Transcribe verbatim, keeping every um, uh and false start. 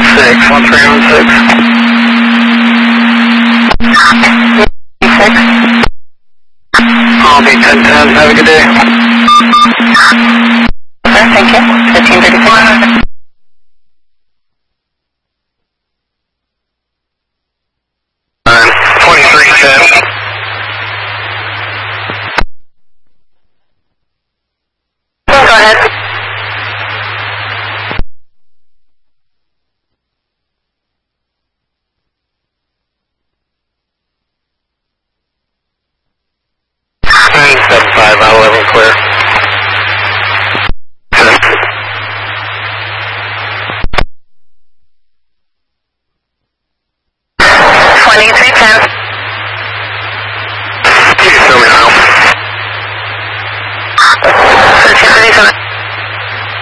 six, one three one six. six. I'll be ten ten. Have a good day. Sir, thank you. fifteen thirty-six. twenty-three ten. Go ahead. nine seven five, I eleven clear. twenty-three ten.